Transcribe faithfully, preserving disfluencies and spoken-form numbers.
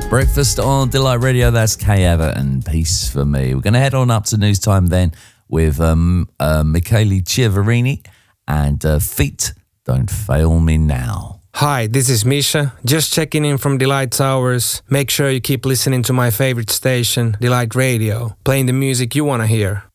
Breakfast on Delight Radio, that's Kay Abbott and Peace for Me. We're going to head on up to news time then with um, uh, Michele Ciavarini and uh, Feet Don't Fail Me Now. Hi, this is Misha, just checking in from Delight Towers. Make sure you keep listening to my favorite station, Delight Radio, playing the music you want to hear.